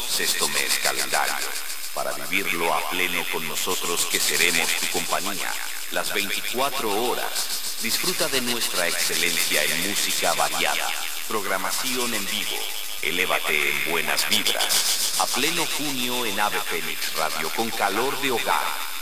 sexto mes calendario, para vivirlo a pleno con nosotros que seremos tu compañía, las 24 horas. Disfruta de nuestra excelencia en música variada, programación en vivo, elévate en buenas vibras. A pleno junio en Ave Fénix Radio con calor de hogar.